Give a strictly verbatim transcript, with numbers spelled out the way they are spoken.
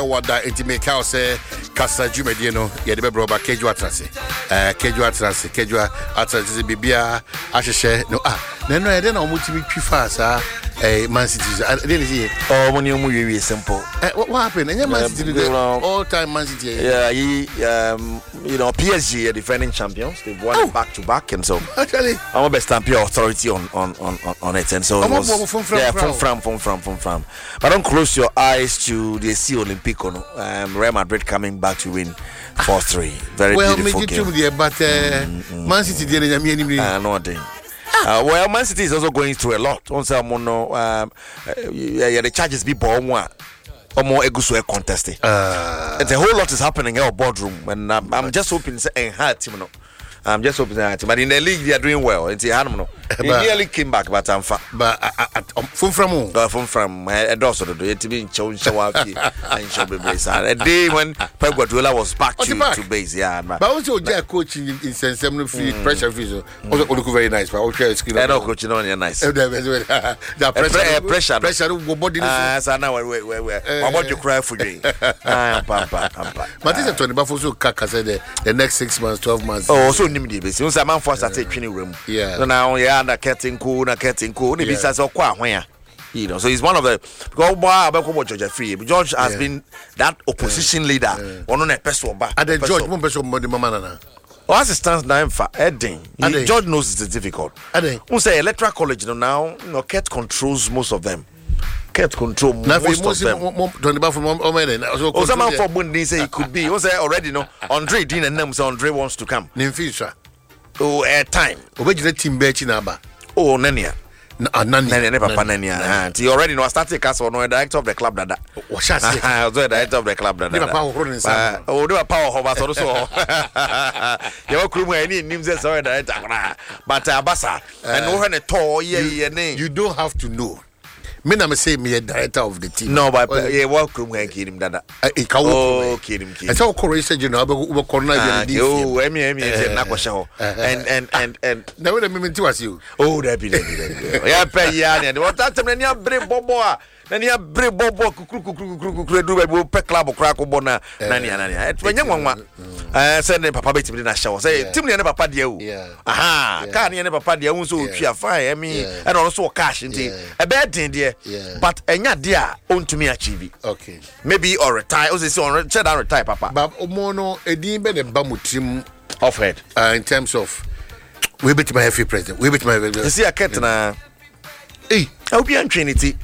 Wada intimate house Casa Jumediano, Yadebe Broba, Kejua Trance, Kejua Trance, Kejua Atrance, Bibia, Ashe, no, ah, then I don't know what to be fast, eh, Man City. I didn't see it. Oh, when you really simple. What happened? And your Man City, all time Man City. Yeah, he, um, you know, P S G are defending champions. They've won it back to back, and so actually, I'm a best champion authority on on on on it, and so it was, yeah, from from from from from from. But don't close your eyes to the C Olympico. Um, Real Madrid coming back to win four three. Very well, beautiful game. Well, there, but uh, mm, mm, Man City didn't have any. Uh, no, they. Uh, well, Man City is also going through a lot. On some mono, um, yeah, the charges be born one or more egusu contested. Uh, and a whole lot is happening in our boardroom, and um, I'm just hoping and hard, you know. I'm just hoping that, but in the league they are doing well. It's a animal. He nearly came back, but I'm fat. But from from uh, from from a dorsal do it to be in Chow Shawaki and Shobi base. A day when Pep Guardiola was back to, to base, yeah. But also, Jack coaching in Sense free pressure free. Also, look very nice. But okay, screen. I know coaching on your nice. The pressure, pressure, pressure. Body. Ah, so now we we we. I want to cry for you. Ah, papa, papa. But this is Tony Bafoso Kaka said the next six months, twelve months. Oh, so nimdi base. Unsa man for start training room. Yeah. So now yeah, na curtain cool, na curtain cool. Ni bisa so kwa hwan. You know, so he's one of the because boy Abeko George Free. George has yeah. been that opposition yeah. leader. One on a person back. And then George, one person more the mama na. Oh, as it stands now, for Edding, George knows it's difficult. Edding, we say Electoral College you know, now, you know, Kurt controls most of them. Kurt control most, most of them. Oh, some man for Bundi say it could be. We say already no. Andre Dean and them say Andre wants to come. Nimfisha. Oh, air time. Obejire team bechi naba. Oh, Nania. Nani, Nani, Papa Nania. He already know started cast or no director of the club dada. What shall I say? I was the director of the club dada. Oh, do a power of us also. You are crew any names as already director. But Abasa and over the tour, yeah, name. You don't have to know. Me na me say me a director of the team. No, but yeah, welcome when kid him dada. Oh, kid him kid. I saw Korea you know, we corner you. Oh, emi emi na kwasha. And and and and now we me to as you. Oh, that be that be. Yeah, pay ya and what that me na bre bobo. Na nia bre bobo kukuru kukuru kukuru do be pe club crack bo na na nia na nia. Etwenye nwanwa. Eh say ne papa beti na show. Say team ne papa dia o. Aha, ka ne papa dia un so otwa fine emi e na so cash nti. E be den dia. But enya dia ontumi achieve. Okay. Maybe or retire. O say on check down retire papa. But omo no edin be ne ba mutim of head. Uh, in terms of we bet my F A president. We bet my you see a cat na. Eh, I hope you are Trinity.